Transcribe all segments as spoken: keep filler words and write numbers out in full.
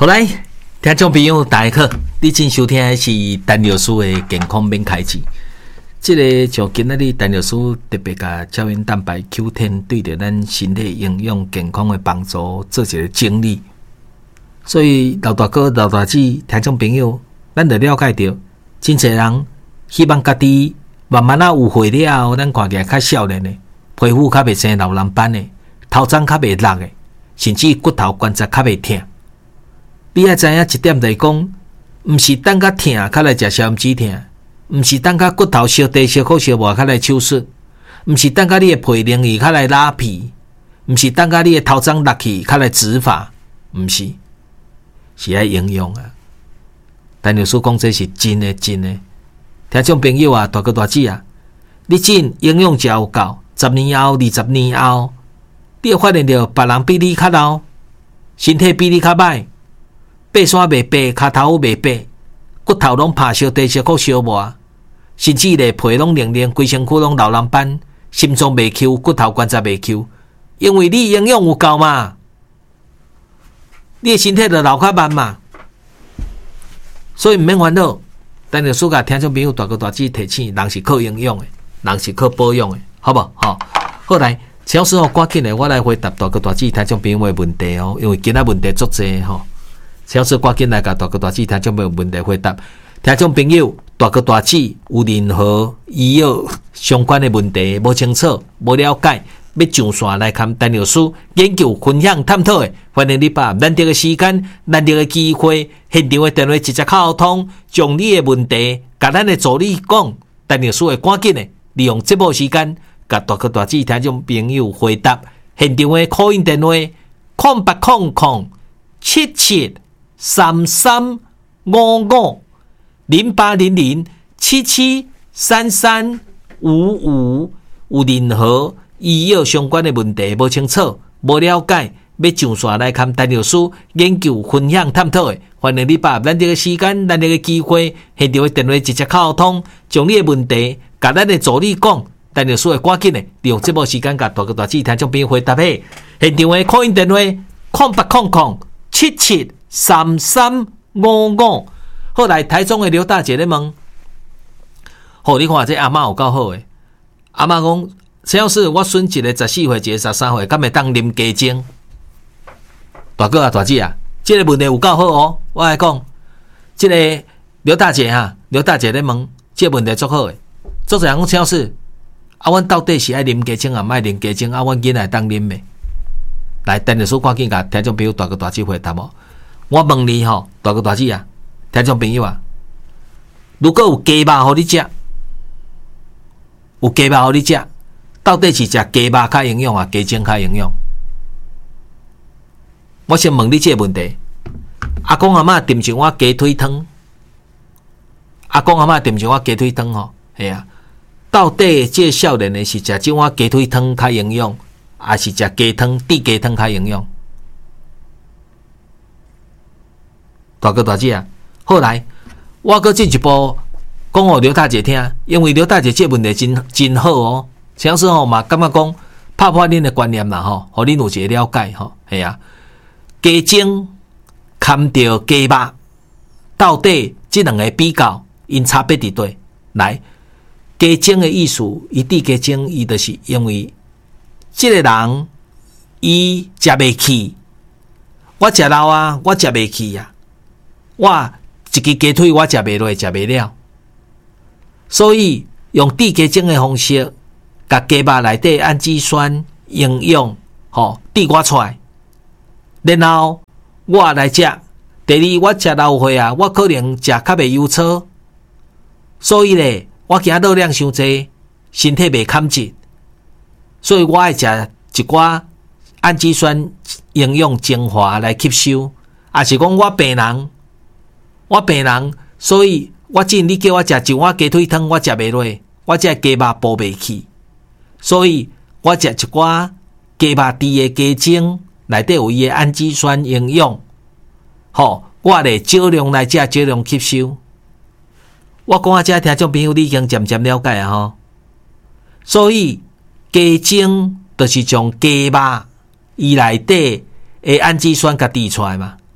好来，听众朋友大家好，你正收听的是陈老师的健康免开机。这个就今仔日陈老师特别甲胶原蛋白 Q 十 对着咱身体营养健康的帮助做一个整理。所以老大哥、老大姐听众朋友，咱就了解到，真侪人希望家己慢慢啊有岁了后，咱看起来较少年的，皮肤较袂生老人斑的，头鬃较袂落的，甚至骨头关节较袂痛。你要知影一点就是讲，毋是等甲痛较来食消炎止痛，毋是等甲骨头烧低、烧苦、烧磨较来手术，毋是等甲你的皮凝去较来拉皮，毋是等甲你的头鬃落去较来植发，毋是，是爱营养啊。陈老师讲这是真的真的，听众朋友啊，大哥大姐啊，你真营养食有够，十年后、二十年后，你会发现到别人比你较老，身体比你较歹。爬山袂爬，骹头袂爬，骨頭攏拍燒地燒苦燒磨，甚至咧皮攏靈靈，規身軀攏老人斑，心臟袂扣，骨頭關節袂扣，因為你營養有夠嘛，你的身體就老較慢嘛，所以毋免煩惱。但是暑假聽眾朋友大哥大姐提醒，人是靠營養的，人是靠保養的，好無？好，好來，超時候趕緊的，我來回答大哥大姐聽眾朋友的問題哦，因為今仔問題足濟吼。超市趕緊來甲大哥大姐聽眾朋友問題回答，聽眾朋友大哥大姐有任何醫藥相關的問題無清楚、無了解，要上線來看陳老師研究分享探討的，歡迎你把難得的時間、難得的機會，現場的電話直接溝通，將你的問題甲咱的助理講，陳老師會趕緊的利用節目時間，甲大哥大姐聽眾朋友回答，現場的 call in 電話空八空空七七。三三五五零八零零七七三三五五，有任何醫藥相關的問題無清楚、無了解，要上線來看陳老師研究分享探討的，歡迎你把咱這個時間、咱這個機會，現場的電話直接溝通，將你的問題甲咱的助理講，陳老師會趕緊的利用節目時間甲大哥大姐聽眾朋友回答的，現場的 call in 電話空八空空七七。三三五五，後來台中的劉大姐咧問，好，你看這阿嬷有夠好誒，阿嬷講，這要是我孫一個十四歲，一個十三歲，敢會當啉雞精？大哥啊，大姐啊，這個問題有夠好哦，我來講，這個劉大姐哈，劉大姐咧問，這個問題足好誒，做者人講，這要是啊，阮到底是愛啉雞精啊，唔愛啉雞精啊，阮囡仔當啉誒？來，陳老師趕緊甲聽眾朋友大哥大姐回答無？我問你吼，大哥大姐啊，聽眾朋友啊，如果有雞肉互你食，有雞肉互你食，到底是食雞肉較營養啊，雞精較營養？我先問你這個問題。阿公阿嬷炖一碗雞腿湯，阿公阿嬷炖一碗雞腿湯吼，係啊，到底這個少年的是食這碗雞腿湯較營養，還是食雞湯、滴雞湯較營養？大哥大姐啊，後來我閣進一步講互劉大姐聽，因為劉大姐這問題真真好哦。像是吼嘛，感覺講拍破恁的觀念啦吼，互恁有一個了解吼，係啊。雞精含着雞肉，到底這兩個比較，因差別佇佗？來，雞精的意思，伊滴雞精，伊就是因為這個人伊食袂起，我食老啊，我食袂起啊。我一支雞腿我食袂落，食袂了，所以用滴雞精的方式，甲雞肉內底氨基酸、營養，吼滴我出來，然後我來食。第二，我食老歲啊，我可能食較袂優粗，所以咧，我驚熱量傷濟，身體袂堪質，所以我愛食一寡氨基酸、營養精華來吸收，也是講我病人。我病人，所以我只你叫我食一碗雞腿湯，我食袂落，我這雞肉補袂起，所以我食一寡雞肉豬的雞精，內底有伊的氨基酸營養，吼，我咧少量來食，少量吸收。我講啊，這聽眾朋友你已經漸漸了解啊，吼。所以雞精就是將雞肉伊內底的氨基酸甲滴出來嘛。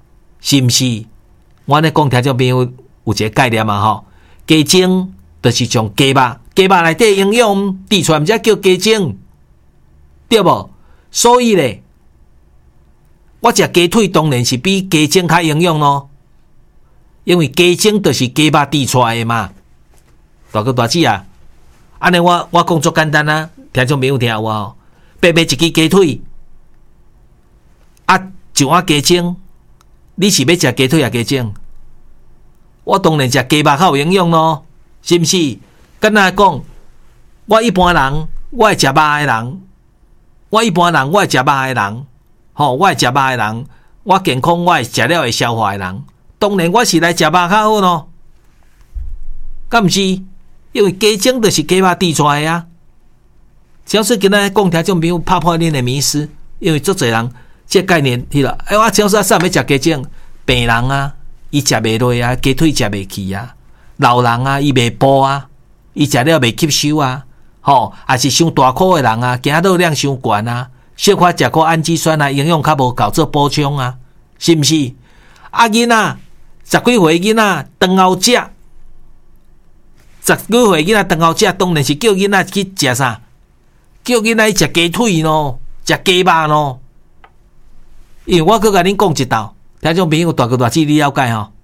是毋是？我咧讲听众朋友有一个概念嘛吼，鸡精就是从鸡肉，鸡肉内底营养滴出来，毋才叫鸡精，对无？所以咧，我食鸡腿当然是比鸡精较营养咯，因为鸡精就是鸡肉滴出来的嘛。大哥大姐啊，安尼我我讲足简单啊，听众朋友听有无？白买一支鸡腿，啊，一碗鸡精，你是要食鸡腿啊鸡精？我当然食鸡肉较有营养咯，是毋是？敢若讲，我一般人，我会食肉的人，我一般人，我会食肉的人，吼，我会食肉的人，我健康，我会食了会消化的人，当然我是来食肉较好咯，敢毋是？因为鸡精就是鸡肉滴出来的啊。只要是今仔讲听众朋友拍破恁的迷思，因为足侪人这概念去了。哎，我只要是啥要食鸡精，病人啊，伊食袂落啊，鸡腿食袂起啊，老人啊，伊袂补啊，伊食了袂吸收啊，吼，也是伤大块的人啊，惊热量伤悬啊，小可食个氨基酸啊，营养较无够做补充啊，是毋是？啊囡仔，十几岁囡仔饭后食，十几岁囡仔饭后食，当然是叫囡仔去食啥？叫囡仔去食鸡腿咯，食鸡肉咯。因为我搁甲恁讲一道，听众朋友大哥大姐你了解吼？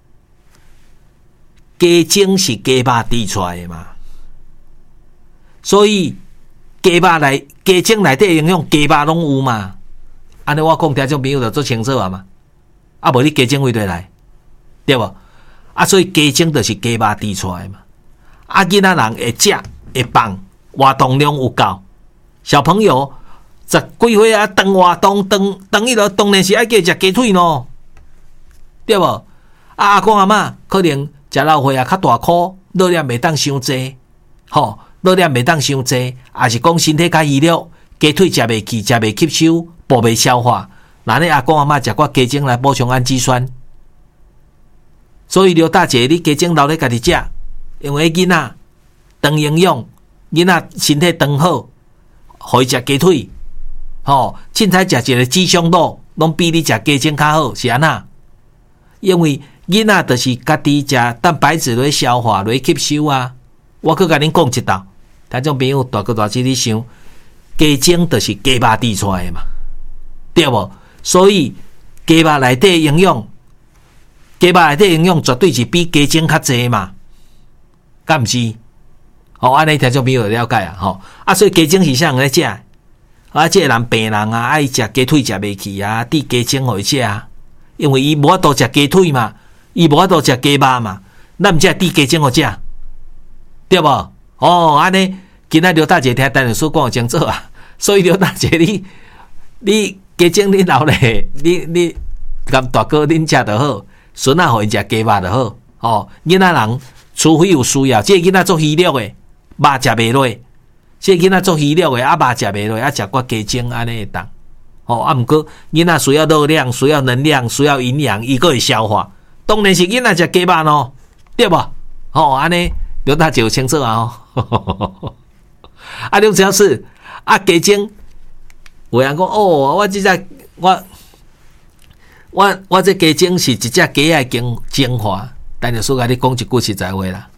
鸡精是鸡肉滴出来的嘛，所以鸡肉内鸡精内底营养鸡肉拢有嘛。安尼我讲听众朋友就做清楚啊嘛。啊，无你鸡精为对来，对无？啊，所以鸡精就是鸡肉滴出来的嘛。啊，囡仔人会食会放，活动量有够。小朋友十几岁啊，长活动长长伊落，当然是爱叫食鸡腿咯，对无？啊，阿公阿嬷可能食老岁啊，较大颗，热量袂当伤济，吼，热量袂当伤济，也是讲身体较虚弱，鸡腿食袂起，食袂吸收，补袂消化。那你阿公阿嬷食寡鸡精来补充氨基酸，所以刘大姐，你鸡精留咧家己食，因为囡仔长营养，囡仔身体长好。互伊食鸡腿，吼，凊彩食一个鸡胸肉，拢比你食鸡精较好，是安那？因为囡仔就是家己食蛋白质来消化来吸收啊。我搁甲恁讲一道，听众朋友大哥大姐，你想，鸡精就是鸡肉滴出来的嘛，对无？所以鸡肉内底营养，鸡肉内底营养绝对是比鸡精较济嘛，敢毋是？哦，安尼听众朋友了解啊，吼啊，所以鸡精是啥人来食？啊，这个人病人啊，爱食鸡腿食袂起啊，滴鸡精互伊食啊，因为伊无法度食鸡腿嘛，伊无法度食鸡肉嘛，咱毋只滴鸡精互食，对无？哦，安尼今仔刘大姐听陈律师讲清楚啊，所以刘大姐你你鸡精你留咧，你你甲大哥恁食就好，孙仔互因食鸡肉就好，哦，囡仔人除非有需要，这个囡仔做虚弱诶。肉食袂落，这囡仔做虚弱的，啊肉食袂落，啊食寡鸡精安尼会当。哦，啊毋过囡仔需要热量，需要能量，需要营养，伊个会消化。当然是囡仔食鸡肉咯，对无？哦，安尼刘大姐有清楚啊吼。啊，你只要是啊鸡精，有人讲哦，我即只我我我这鸡精是一只鸡仔精精华，但是说甲你讲一句实在话啦。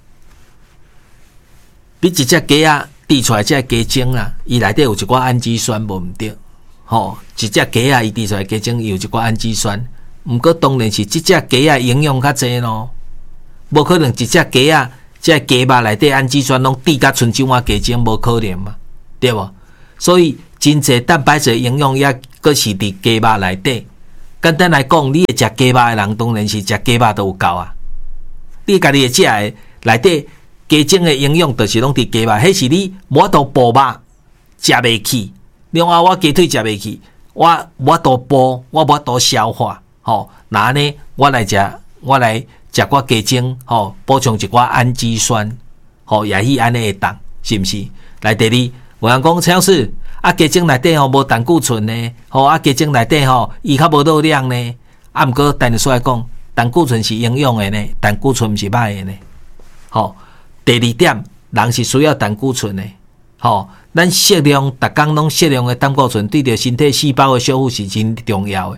比一只鸡啊滴出来，这鸡精啦，伊内底有一寡氨基酸，无毋对，吼，一只鸡啊，伊滴出来鸡精有一寡氨基酸，毋过当然是即只鸡啊营养较济咯，无可能一只鸡啊，这鸡肉内底氨基酸拢滴甲剩一碗鸡精，无可能嘛，对无？所以真济蛋白质营养也阁是伫鸡肉内底。简单来讲，你会食鸡肉的人，当然是食鸡肉都有够啊。你家己会食的内底。鸡精的营养就是拢伫鸡肉，迄是你无法度补肉食袂起。另外，我鸡腿食袂起，我无法度补，我无法度消化。吼，那安尼我来食，我来食寡鸡精，吼，补充一寡氨基酸，吼，也许安尼会当，是毋是？来第二，有人讲超市啊，鸡精内底吼无胆固醇呢，吼啊，鸡精内底吼伊较无热量呢。啊，毋过但是说来讲，胆固醇是营养的呢，胆固醇毋是歹的呢，吼。第二点，人是需要胆固醇的，吼，咱适量，逐工拢适量的胆固醇，对着身体细胞的修复是真重要的。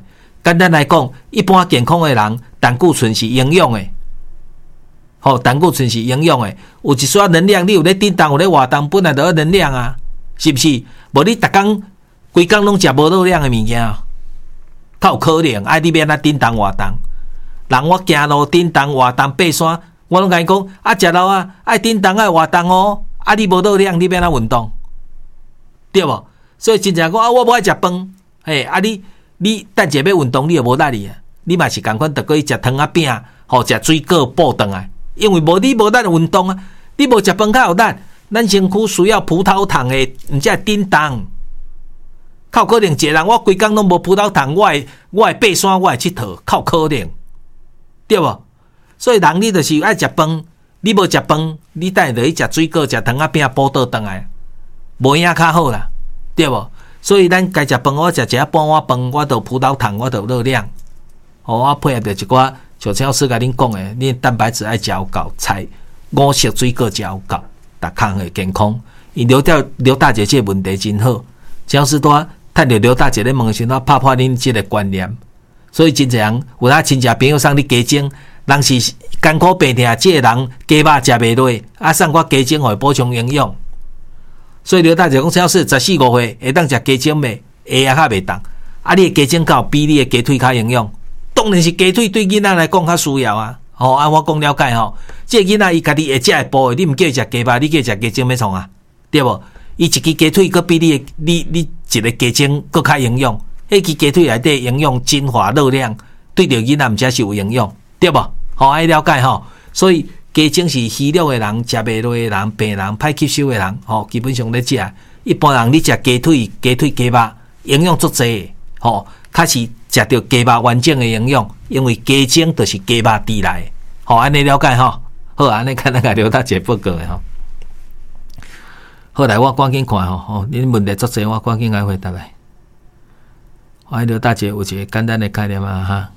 简单来讲，一般健康的人，胆固醇是营养的，吼，胆固醇是营养的，有一撮能量，你有咧叮当，有咧活动，本来就有能量啊，是不是？无你逐工规工拢食无热量的物件，较有可能爱你免啊叮当活动。人我行路叮当活动爬山，我拢甲伊讲啊，食肉啊爱叮当爱活动哦，啊你无热量，你免啊运动，对无？所以真正讲啊，我无爱食饭，嘿啊你。你等者要运动，你又无力哩啊！你嘛是共款，得过去食汤仔饼，吼食水果补顿来，因为无你无力运动啊！你无食饭较有力，咱身躯需要葡萄糖的，毋才会叮当。靠可能一个人我规工拢无葡萄糖，我会我会爬山，我会佚佗，靠可能，对无？所以人你就是爱食饭，你无食饭，你等下就去食水果、食汤仔饼补倒顿来，无影较好啦，对无？所以咱该食饭，我食一半碗饭，我就葡萄糖，我就热量。哦，我配合着一寡小超市甲恁讲的，恁蛋白质爱食有够，菜五色水果食有够，逐项会健康。伊刘大刘大姐这问题真好，超市多趁着刘大姐咧问时，我拍破恁这个观念。所以真侪人有他亲戚朋友送你鸡精，人是艰苦病痛，这个人鸡肉食袂落，啊送我鸡精，互伊补充营养。所以刘大姐讲，超市十四五岁会当食鸡精未？会啊，较袂当。啊，你的鸡精较比你的鸡腿较营养。当然是鸡腿对囡仔来讲较需要啊。吼、哦，按我讲了解吼，这个囡仔伊家己会食的部位，你毋叫伊食鸡肉，你叫伊食鸡精要创啊？对无？伊一支鸡腿佫比你你你一个鸡精佫较营养。迄支鸡腿内底营养精华热量，对着囡仔毋则是有营养，对无？吼、哦，爱了解吼。所以。鸡精是虚弱的人、食袂落的人、病人、歹吸收的人，吼、哦，基本上咧食。一般人你食鸡腿、鸡腿、鸡肉，营养足济，吼、哦，较是食到鸡肉完整的营养，因为鸡精就是鸡肉滴来的，吼、哦，安尼了解吼。好，安尼看那个刘大姐报告的吼。后来我赶紧看吼，吼，恁问题足济，我赶紧来回答来。我刘大姐有一个简单的概念啊，哈。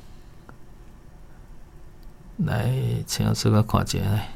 来，请我这个看一下来。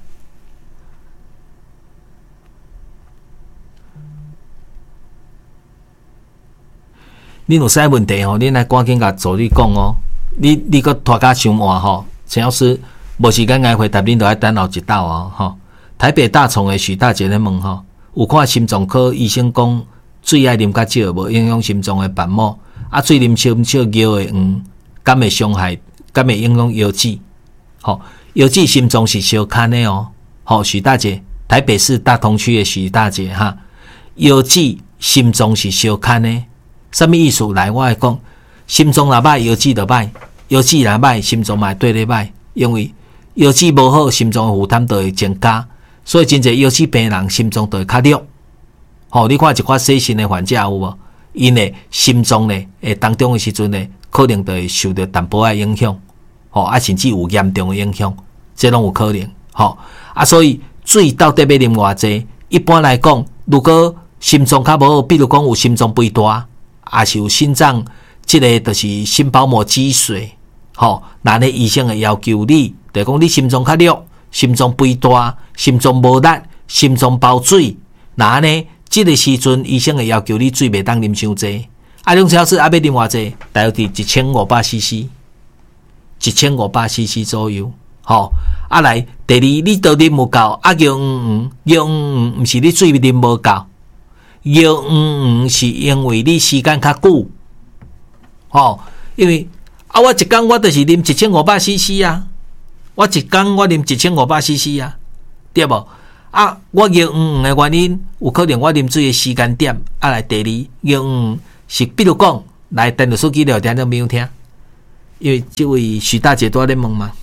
恁有啥问题吼？恁来赶紧甲助理讲哦。你你个拖甲伤晚吼，陈老师无时间来回答，恁都要等候一道哦。吼，台北大宠的许大姐咧问吼，有看心脏科医生讲，水爱啉较少，无影响心脏的瓣膜。啊，水啉少少尿的黄，敢会伤害？敢会影响腰子？吼。腰子心脏是相牵的哦，吼、哦、许大姐，台北市大同区的许大姐哈，腰子心脏是相牵的，什么意思？来，我来讲，心脏若歹，腰子就歹；腰子若歹，心脏嘛对咧歹，因为腰子无好，心脏的负担就会增加，所以真侪腰子病人心脏就会较弱。吼、哦，你看一寡洗肾的患者有无？因的心脏咧，诶当中的时阵咧，可能就会受到淡薄仔影响，吼、哦，啊甚至有严重的影响。这拢有可能，吼、哦、啊！所以水到底要啉偌济？一般来讲，如果心脏较无好，比如讲有心脏肥大，也是有心脏，即、這个就是心包膜积水，吼、哦。那呢医生会要求你，就讲你心脏较弱，心脏肥大，心脏无力，心脏包水，那呢即、這個时阵医生会要求你水袂当啉伤济。啊，两小时啊要啉偌济？大约伫一千五百 C C， 一千五百 C C 左右。吼、哦，啊来，第二，你都啉有够，啊叫黄黄，叫黄黄，毋是你水啉无够，叫黄黄是因为你时间较久，吼、哦，因为啊，我一工我就是啉一千五百 C C 啊，我一工我啉一千五百 C C 啊，对无？啊，我叫黄黄的原因，有可能我啉水的时间点，啊来，第二，叫黄黄是比如讲，来，电脑手机聊天都没有听，因为这位徐大姐都在问嘛。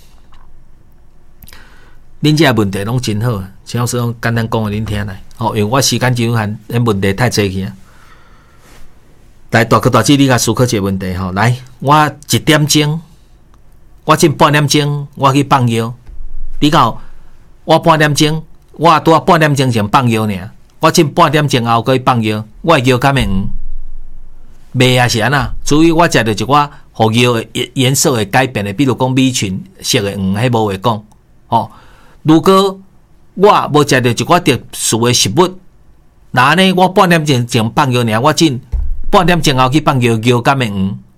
恁这问题拢真好，陈老师讲简单讲互恁听来。吼、哦，因为我时间真有限，恁问题太济去啊。来，大哥大姐，你甲思考一个问题吼。来，我一点钟，我进半点钟，我去放药。你讲我半点钟，我拄啊半点钟前放药尔，我进半点钟后去放药，我的药敢会黄？袂啊是安那？除非我食着一寡互药的颜色会改变的，比如讲米群色会黄，迄无话讲。吼、哦。如果我无食到一寡特殊的食物，那呢我半点钟前放药尔，我进半点钟后去放药，药敢会黄？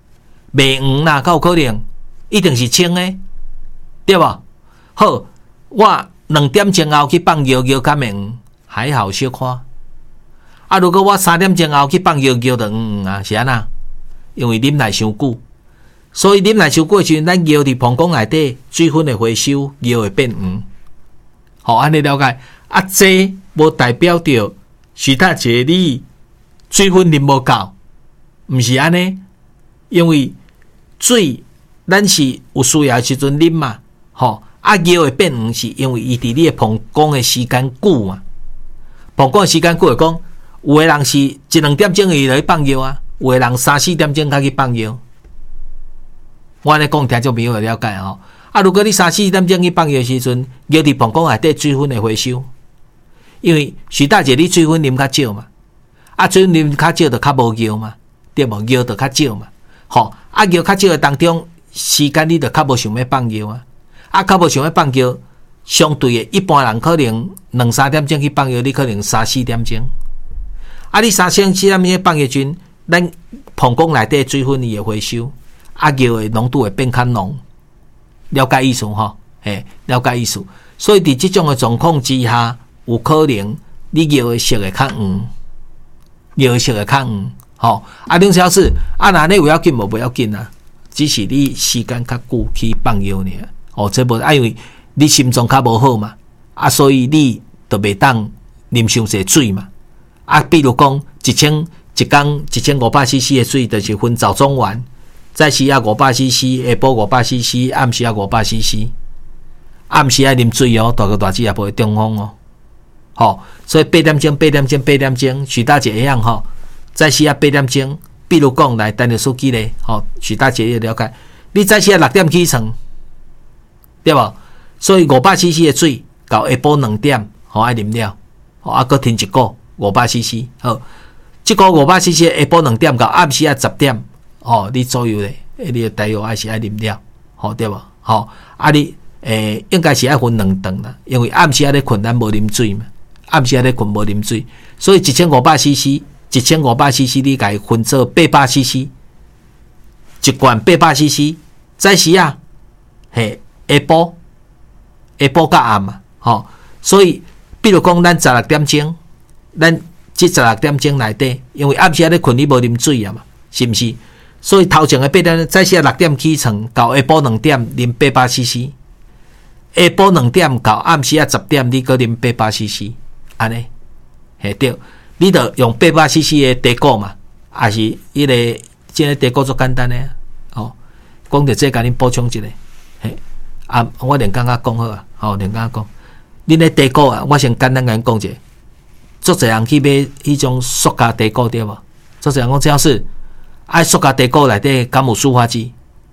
袂黄啦，敢有可能？一定是清的，对无？好，我两点钟后去放药，药敢袂黄？还好小可。啊，如果我三点钟后去放药，药就黄黄啊，是安那？因为啉来伤久，所以啉来伤久的时阵，咱药伫膀胱内底水分会回收，药会变黄。好，安尼了解。啊，这无代表着徐大姐你水分啉无够，毋是安尼。因为水咱是有需要的时阵啉嘛，吼。啊，药会变黄，是因为伊伫你的膀胱的时间久嘛。膀胱的时间久，会讲有的人是一两点钟伊就去放药啊，有的人三四点钟才去放药。我安尼讲，听众朋友会了解吼。啊，如果你三四点钟去放药时阵，药伫膀胱内底水分会回收，因为徐大姐你水分啉较少嘛，啊，水分啉较少就较无药嘛，对无？药就较少嘛，吼。啊，药较少的当中，时间你就较无想要放药啊，啊，较无想要放药，相对的，一般人可能两三点钟去放药，你可能三四点钟。啊，你三四点钟放药阵，咱膀胱内底水分伊会回收，啊，药的浓度会变较浓。了解意思吼，嘿，了解意思。所以伫这种的状况之下，有可能你药的色会较黄，药的色会较黄，吼。啊，两小时，啊，那你有要紧无？不要紧啊，只是你时间较久去放药尔。哦，这无啊，因为你心脏较无好嘛，啊，所以你就袂当啉伤济水嘛。啊，比如讲一千一工一千五百 C C 的水，就是分早中晚。早时啊五百 C C， 下晡五百 C C， 暗时啊五百 C C。暗时爱啉水哦，大个大只也不会中风哦。好，所以八点钟、八点钟、八点钟，徐大姐一样哈。早时啊八点钟，比如讲来单日数据咧，好，徐大姐也了解。你早时啊六点起床，对无？所以五百 C C 的水到下晡两点，好爱啉了，好啊，搁停一个五百 C C， 好，这个五百 C C 下晡两点到暗时啊十点。哦，你左右咧，你的大约还是爱啉了，好对无？好，啊你诶、欸，应该是爱分两顿啦，因为暗时啊咧困，咱无啉水嘛，暗时啊咧困无啉水，所以一千五百 C C， 一千五百 C C 你甲伊分做八百 C C， 一罐八百 C C， 早时啊，嘿，下晡，下晡甲暗嘛，吼，所以比如讲咱十六点钟，咱即十六点钟内底，因为暗时啊咧困，你无啉水啊嘛，是毋是？所以头前的八点，早时六点起床，到下晡两点啉八百 C C， 下晡两点到暗时啊十点，你搁啉八百 C C， 安尼，嘿对，你着用八百 C C 的茶果嘛，还是迄个即个茶果足简单的，哦，讲到这，甲恁补充一下，嘿，啊，我连刚刚讲好啊，吼、哦，连刚刚讲，恁的茶果啊，我先简单甲恁讲一下，足侪人去买迄种塑胶茶果对无？足侪人讲只要是。爱塑胶茶果内底敢有塑化剂？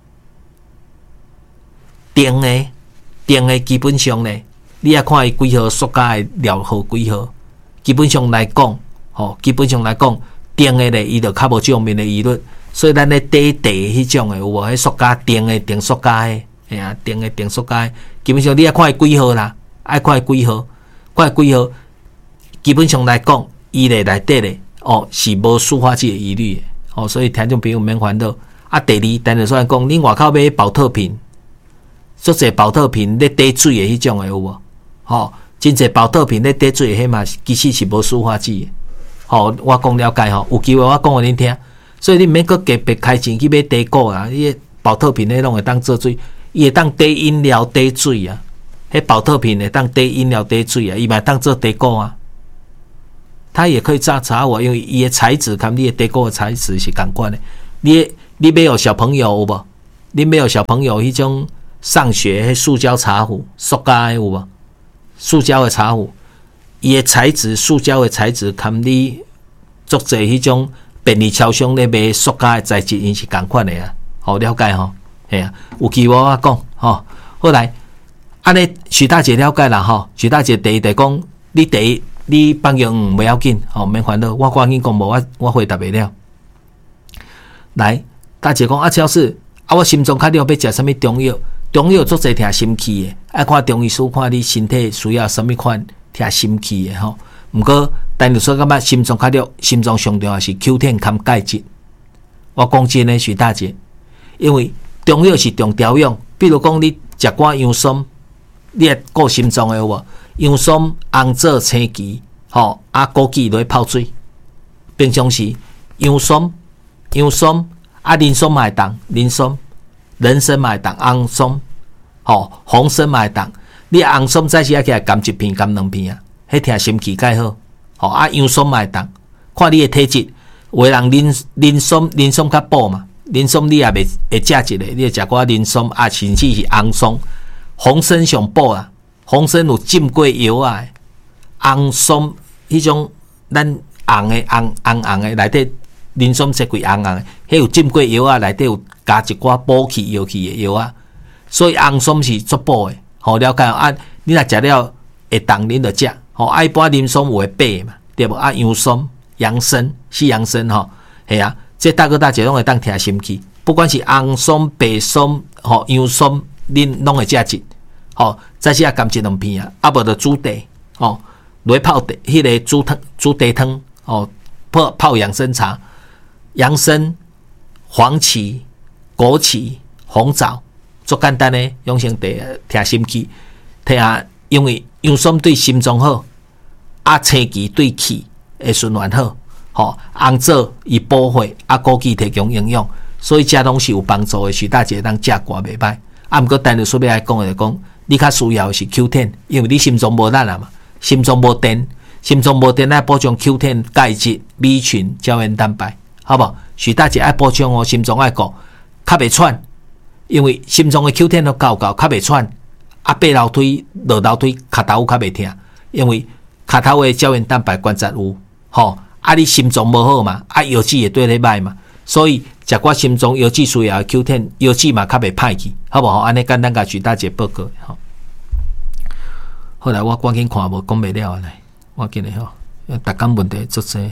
定的，定的基本上呢，你也看伊几号塑胶的料号几号。基本上来讲，吼，基本上来讲，定的呢，伊就较无这方面的疑虑。所以咱咧底地迄种的有无？迄塑胶定的定塑胶的，哎呀，定的定塑胶的，基本上你也看伊几号啦，爱看伊几号，看伊几号。基本上来讲，伊咧内底咧，哦，是无塑化剂的疑虑的。哦，所以听众朋友免烦恼。啊，第二，单就算讲，恁外口买保特瓶，足侪保特瓶咧滴水的迄种的有无？吼、哦，真侪保特瓶咧滴水的迄嘛，其实是无塑化剂的。吼、哦，我讲了解吼，有机会我讲互恁听。所以你免搁特别开钱去买茶果啊，伊个保特瓶咧拢会当做水，伊会当滴饮料滴水啊。迄保特瓶会当滴饮料滴水啊，伊嘛当做茶果啊。它也可以榨茶我，因为伊的材质跟你的茶果的材质是同款的。你你没有小朋友有无？你没有小朋友迄种上学迄塑胶茶壶、塑胶的有无？塑胶的茶壶，伊的材质、塑胶的材质跟你足侪迄种便利超商咧卖塑胶的材质，因是同款的啊。好了解吼，系啊，有机会我讲吼。后来，安尼徐大姐了解啦吼。徐大姐第一就讲，你第一。你放药黄不要紧，吼免烦恼，我赶紧讲无，我我回答袂了。来，大姐讲啊，超市啊，我心脏较了，要食什么中药？中药足侪听心气的，爱看中医师看你身体需要什么款听心气的吼。毋过，但是说感觉心脏较了，心脏上重要是 Q 十 含钙质。我讲真诶，徐大姐， 因为中药是重调养，比如讲你食寡洋葱，你会顾心脏的有无？洋葱、红枣、青桔，吼啊枸杞落去泡水。平常时洋葱、洋葱啊人参嘛会当，人参、人参嘛会当，红参，吼红参嘛会当。你红参早时啊起来含一片、含两片啊，迄听心气介好。吼啊洋参嘛会当，看你的体质。有的人人人参人参较补嘛，人参你也袂会食一个，你会食寡人参啊，甚至是红参、红参上补啊。红参有浸过药啊，红参迄种咱红的红红红的内底人参切开红红的，迄有浸过药啊，内底有加一寡补气药气的药啊，所以红参是足补的。吼，了解啊？你若食了会当，恁就食。吼，啊一般人参有会白嘛，对无？啊洋参。养生是养生吼，系啊，这大哥大姐拢会当听心气，不管是红参、白参、吼洋参，恁拢会食一，吼，再是啊甘一两片啊，啊无就煮茶，吼，落泡茶，迄个煮汤、煮茶汤，吼，泡泡养生茶，养生、黄芪、枸杞、红枣，足简单的养生茶，听心气，听下，因为洋参对心脏好，啊青桔对气。会循环好，吼红枣伊补血，啊枸杞提供营养，所以食东西有帮助的。徐大姐当食寡袂歹，啊毋过单日说要来讲的讲，你较需要的是 Q 十，因为你心脏无力啊嘛，心脏无电，心脏无电爱补充 Q 十、钙质、B 群、胶原蛋白，好无？徐大姐爱补充哦，心脏爱顾，较袂喘，因为心脏的 Q 十都够够，较袂喘，啊爬楼梯、落楼梯脚头较袂疼，因为脚头的胶原蛋白关节有。吼，啊！你心脏无好嘛，啊，药剂也对你歹嘛，所以食寡心脏药剂需要 Q 十，药剂嘛较袂歹去，好无好？安尼简单甲徐大姐报告吼。后来我赶紧看无讲袂了来，我紧诶吼，逐工问题足济。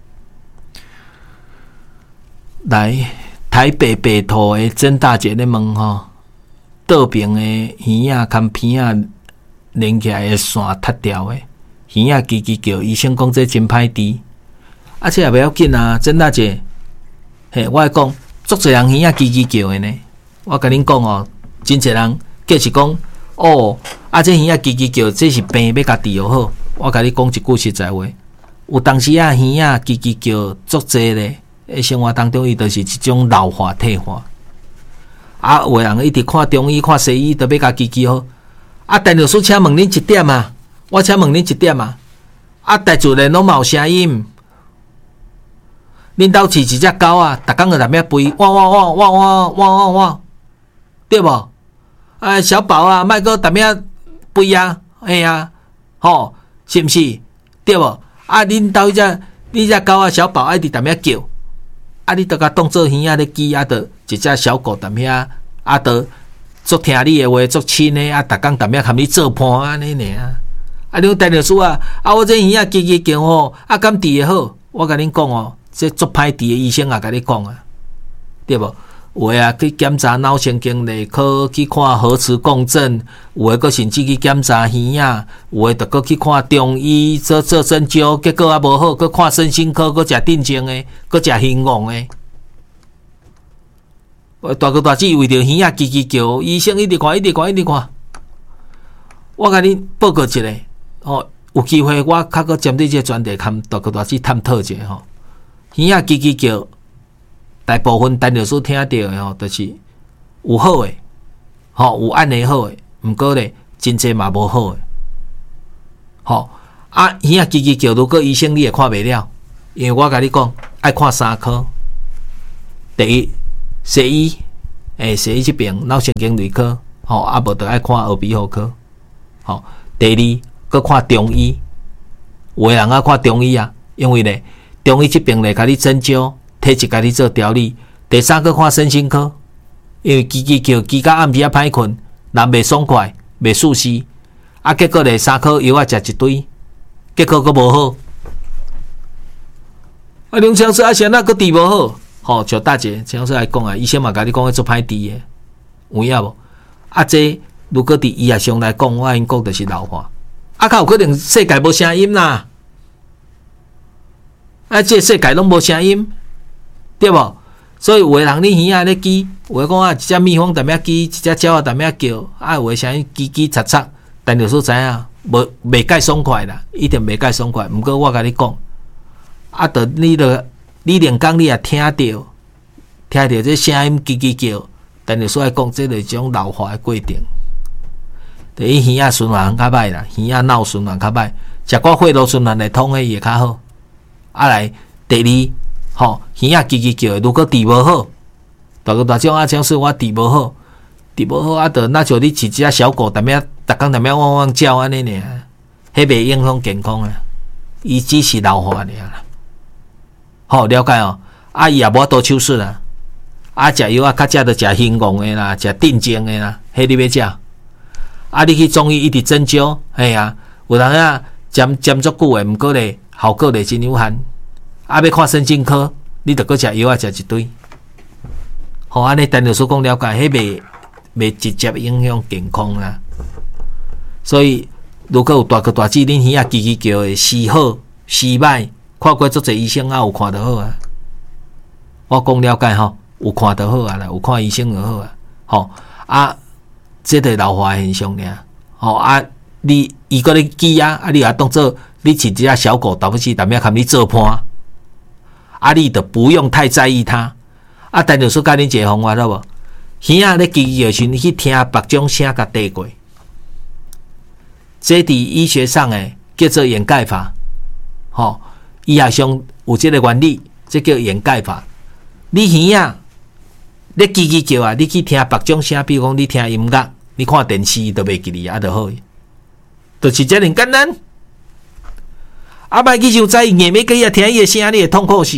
来，台北北投诶曾大姐咧问吼，倒边诶耳仔含鼻仔连起来诶线塌掉诶。耳仔叽叽叫，医生讲这真歹治，啊，这也袂要紧啊，曾大姐，嘿，我讲，足侪人耳仔叽叽叫的呢。我甲恁讲哦，真侪人计是讲，哦，啊，这耳仔叽叽叫，这是病要甲治疗好。我甲你讲一句实在话，有当时啊，耳仔叽叽叫足侪咧，诶，生活当中伊就是一种老化退化。啊，有人一直看中医、看西医，都要甲叽叽好。啊，陈律师，请问恁一点啊？我请问恁一点啊，啊，台主人拢嘛有声音，恁兜饲一只狗啊，逐工就在那吠，汪汪汪汪汪汪汪汪，对无？啊，小宝啊，莫搁在那吠啊，哎呀，吼，是毋是？对无？啊，恁兜迄只，你只狗啊，小宝爱伫在那叫，啊，你著甲当做耳仔咧记，啊，著一只小狗在遐，啊，著足听你诶话，足亲诶，啊，逐工在那含你做伴安尼尔。啊！你陈律师啊，啊！我这耳仔叽叽叫吼，啊，敢治会好？我甲恁讲哦，这足歹治的医生也甲你讲啊，对无？有诶啊，去检查脑神经内科，去看核磁共振；有诶，佫甚至去检查耳仔；有诶，著佫去看中医做做针灸，结果啊无好，佫看身心科，佫食镇静诶，佫食兴旺诶。大哥大姐为着耳仔叽叽叫，医生一直看，一直看，一直看。我甲恁报告一下。哦，有机会我较搁针对这个专题，跟大哥大姐探讨一下吼。耳仔叽叽叫，大部分陈律师听到的吼，就是有好的，吼有按的好的，毋过咧真济嘛无好的。吼啊，耳仔叽叽叫，如果医生你也看袂了，因为我甲你讲，爱看三科。第一，西医，诶，西医这边脑神经内科，吼啊无着爱看耳鼻喉科，吼。第二。搁看中医，有诶人啊看中医啊，因为咧中医这边咧，甲你针灸，体质甲你做调理。第三个看身心科，因为叽叽叫，叽到暗时啊歹困，人袂爽快，袂舒适，啊结果咧三颗药啊食一堆，结果佫无好。啊，梁强师啊，现在佫治无好，吼，像大姐强师来讲啊，医生嘛甲你讲要做歹治诶，有影无？啊，这如果伫医学上来讲，我因讲就是老化。啊，较有可能世界无声音啦！啊，这世界拢无声音，对无？ 所以有的人你耳仔咧叽，有的讲啊，一只蜜蜂踮遐叽，一只鸟啊踮遐叫，啊有的啥叽叽嚓嚓，但有所知影，无袂介爽快啦，一定袂介爽快。毋过我甲你讲，啊，着你着你连讲你也听着，听着这声音叽叽叫，但是所以讲，这是一种老化的过程。着伊耳仔循环较歹啦，耳仔脑循环较歹，食寡血路循环来通诶会较好。啊来，第二。吼，耳仔叽叽叫，如果治无好，大个大种啊，种说我治无好，治无好啊，着那像你饲一只小狗，踮遐逐工踮遐汪汪叫安尼尔，迄袂影响健康啊，伊只是老化尔啦。好，了解哦。啊，伊也无多手术啦，啊，食药啊，较食着食兴旺诶啦，食镇静诶啦，迄你要食。啊，你去中医一直针灸，嘿啊，有人啊针针足久诶，毋过咧效果咧真有限。啊，要看神经科，你着搁食药啊，食一堆。好，安尼陈律师讲了解，迄袂袂直接影响健康啦。所以，如果有大哥大姊，恁耳仔叽叽叫的，是好是歹，看过足侪医生啊，有看得好啊。我讲了解吼，有看得好啊啦，有看医生就好啊。吼啊，这个老化现象尔。吼啊，你伊个咧记啊，啊，你也当做你饲一只小狗，倒不是踮遐含你做伴。啊，你就不用太在意它。啊，但就是教恁一个方法，好无？耳仔咧叽叽叫时，你去听别种声甲缀过。这伫医学上诶叫做掩盖法。吼、哦，医学上有这个原理，这叫掩盖法。你耳仔咧叽叽叫啊，你去听别种声，比如讲你听音乐，你看电视都袂记哩，啊，就好。就是这样简单。啊，莫去想在硬要个伊听伊个声，你会痛苦死，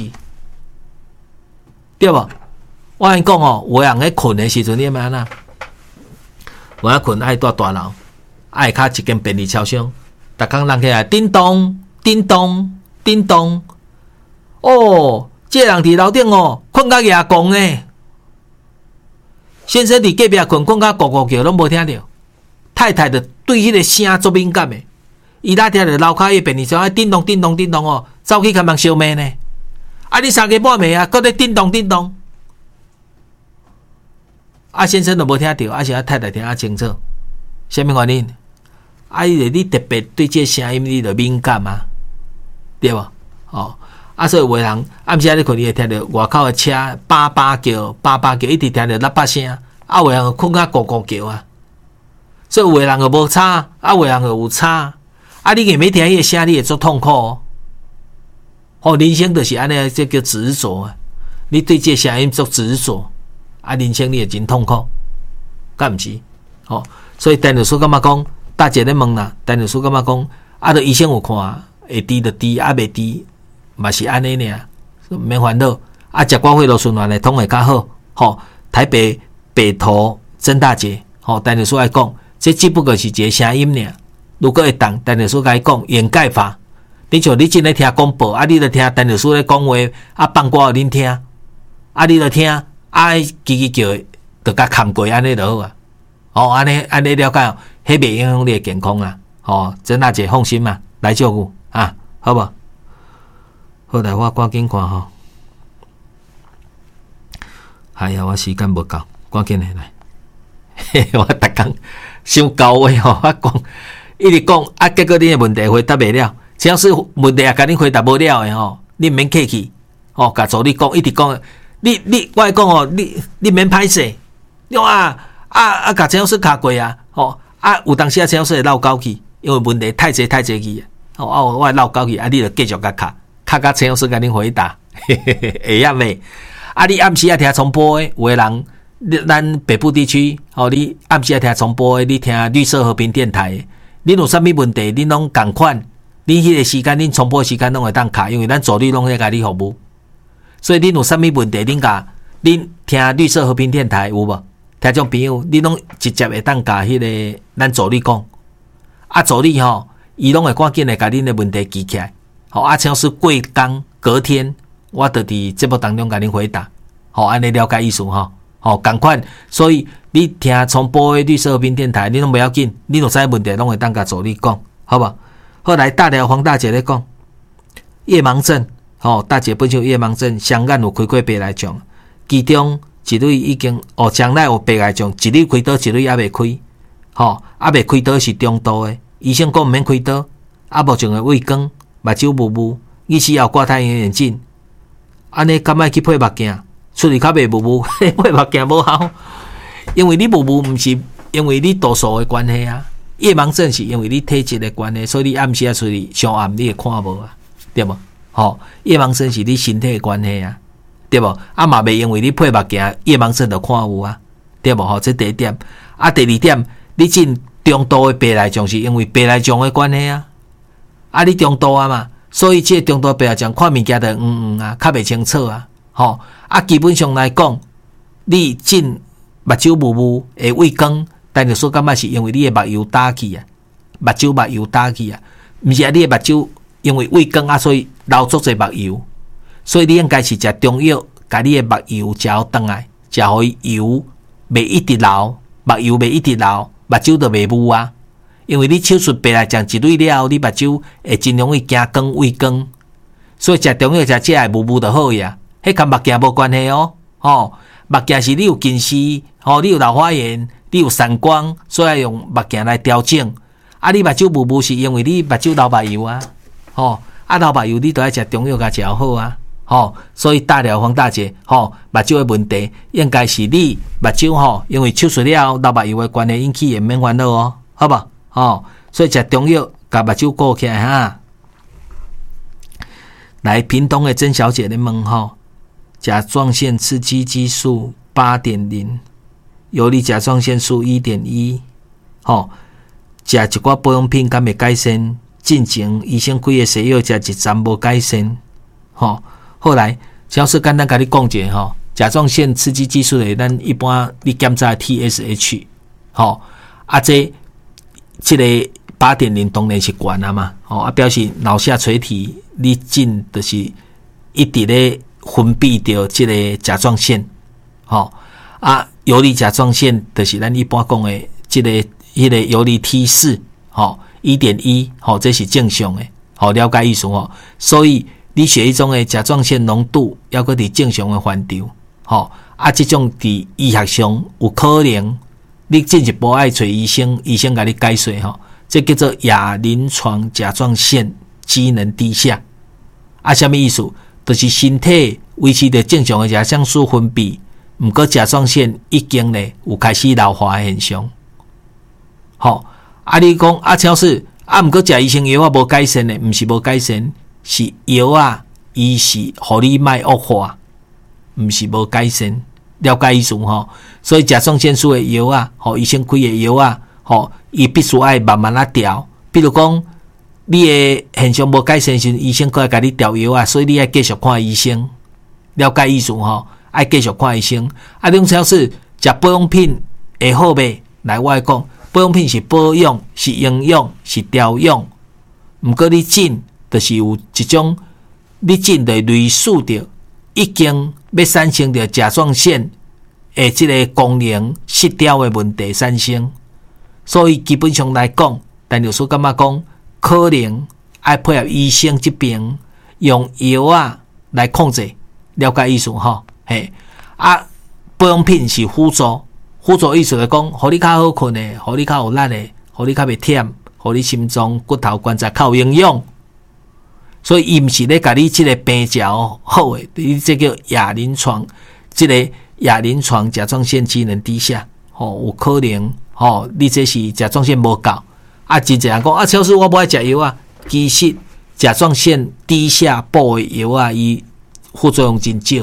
对无？我跟你讲哦，有人咧困的时阵，你要安怎？有人困爱住大楼，爱卡一间便利超商，逐工人起来叮咚叮咚叮咚，哦，这人伫楼顶哦，困甲牙狂呢。先生伫隔壁困，困甲咕咕叫，拢无听到。太太就对迄个声足敏感的。伊拉听着楼骹迄便利超商叮咚叮咚叮咚哦，走去甲人烧麦呢。啊，你三更半暝啊，搁咧叮咚叮咚。啊，先生都无听到，啊是啊太太听啊清楚。啥物原因？啊，伊就你特别对这声音你就敏感啊，对无？哦，啊，所以有个人暗时啊，你可能会听到外口的车叭叭叫、叭叭叫，一直听到喇叭声。啊，有个人困甲咕咕叫啊。所以有个人就无差，啊，有个人就有差。啊，你硬要听迄个声，你会足痛苦哦。哦，人生就是安尼，这叫执着啊。你对这声音足执着，啊，人生你会真痛苦，敢毋是？哦，所以陈律师感觉讲，大姐咧问啦，陈律师感觉讲，啊，着医生有看，会治就治，啊，袂治嘛是安尼尔，毋免烦恼。啊，食寡血路循环来通会较好。吼、哦，台北北投曾大姐，吼、哦，陈律师来讲，这只不过是一个声音尔。如果会当，陈律师甲伊讲掩盖法，你像你真咧听广播，啊，你著听陈律师咧讲话，啊，放歌互恁听，啊，你著听，啊，叽叽叫，著甲扛过安尼就好啊。哦，安尼安尼了解哦，迄袂影响你的健康啊。哦，曾大姐放心嘛，来照顾啊，好无？好来，我赶紧看吼。哎呀，我时间无够，赶紧来来。嘿我逐工想交话吼，我讲。一直讲啊，结果恁的问题回答袂了，只要是问题也甲恁回答无了的吼，恁免客气，吼，甲助理讲，一直讲，你你我讲哦，你你免歹势，你啊啊啊，甲陈老师卡过啊，吼啊，有当时啊，陈老师会闹交去，因为问题太济太济去，吼啊，我闹交去，啊，你著继续甲卡，卡甲陈老师甲恁回答，嘿嘿嘿，会晓未？啊，你暗时啊听重播的，有个人，咱北部地区，吼，你暗时啊听重播的，你听绿色和平电台。恁有啥物问题？恁拢共款，恁迄个时间，恁重播时间拢会当卡，因为咱助理拢在甲你服务。所以恁有啥物问题？恁甲恁听绿色和平电台有无？听众朋友，恁拢直接会当甲迄个咱助理讲。啊，助理吼，伊拢会赶紧来甲恁的问题记起来。好，啊，像是过工隔天，我就伫节目当中甲恁回答。好，安尼了解意思吼。吼，共款，所以你听重播的绿色和平电台，你拢不要紧，你有啥问题拢会当甲助理讲，好无？后来大寮黄大姐咧讲，夜盲症，吼、哦，大姐本身有夜盲症，香港有开过白来讲， 其中一类已经哦，将来有白内障，一类开刀，一类还未开，吼，还未开刀是中度的，医生讲毋免开刀，啊，目前的畏光、目睭雾雾，医师也有挂太阳眼镜，安尼敢莫去配目镜，出去较袂雾雾，配目镜无效，因为你雾雾毋是因为你度数的关系啊，夜盲症是因为你体质的关系，所以你暗时啊出去上暗你会看无啊，对无？吼，夜盲症是你身体的关系啊。对无？啊嘛袂因为你配目镜，夜盲症就看有啊，对无？吼，这第一点。啊，第二点，你进中度的白内障是因为白内障的关系啊。啊，你中度啊嘛，所以这中度白内障看物件就黄黄啊，较袂清楚啊。吼，啊，基本上来讲，你进目睭雾雾会畏光，但是说感觉是因为你的目睭打去啊，目睭目睭打去啊，毋是啊，你的目睭因为畏光啊，所以流足侪目油。所以你应该是食中药，把你的目油食好转来，食好油袂一直流，目油袂一直流，目睭就袂雾啊。因为你手术白内障一类了后，你目睭会真容易惊光畏光，所以食中药食这会雾雾就好呀。迄跟目镜无关系哦，吼，目镜是你有近视，吼，你有老花眼，你有散光，所以要用目镜来调整。啊，你目睭雾雾是因为你目睭流目油啊，吼，啊流目油你都要食中药甲食好啊。吼，所以大了放大解，吼，目睭的问题应该是你目睭吼，因为手术了后流目油的关系引起的，免烦恼哦，好吧？吼，所以食中药，甲目睭顾起来哈。来，屏东的曾小姐咧问吼，甲状腺刺激激素八点零，游离甲状腺素一点一，吼，食一寡保养品敢会改善？进前医生开的西药食一站无改善，吼。后来，只要是简单甲你讲者吼，甲状腺刺激激素的，咱一般你检查 T S H， 吼，啊这这个八点零当然是悬啊嘛，吼啊表示脑下垂体你进就是一直咧分泌着这个甲状腺，吼啊游离甲状腺就是咱一般讲的这个迄个游离 T 四，吼一点一，吼这是正常的，好了解意思吼，所以。你血液中的甲状腺浓度要搁伫正常的范畴，吼啊，这种伫医学上有可能，你进一步爱找医生，医生甲你解说吼，这叫做亚临床甲状腺机能低下。啊，什么意思？就是身体维持着正常的甲状腺素分泌，毋过甲状腺已经咧有开始老化的现象。吼啊，你讲啊，超市啊，毋过食医生药啊无改善咧，毋是无改善。是药啊，伊是互你卖恶化，毋是无改善，了解意思吼。所以甲状腺素的药啊，吼医生开的药啊，吼伊必须爱慢慢啊调。比如讲，你的现象无改善时，医生过来甲你调药啊，所以你爱继续看医生，了解意思吼，爱继续看医生。啊，种超市食保养品会好袂？来，我来讲，保养品是保养，是营养，是调养，毋过你进。就是有一种，你真的类似着已经要产生着甲状腺的这个功能失调的问题产生，所以基本上来讲，陈律师感觉讲，可能爱配合医生这边用药啊来控制，了解意思吼？嘿，啊，保养品是辅助，辅助意思来讲，互你较好困的，互你较有力的，互你较袂忝，互你心脏骨头关节较有营养。所以，伊毋是咧甲你即个病调好诶，你这叫亚临床，即个亚临床甲状腺机能低下，吼、哦、有可能，吼、哦、你这是甲状腺无够，啊，真侪人讲啊，超市我无爱食药啊，其实甲状腺低下补诶药啊，伊副作用真少。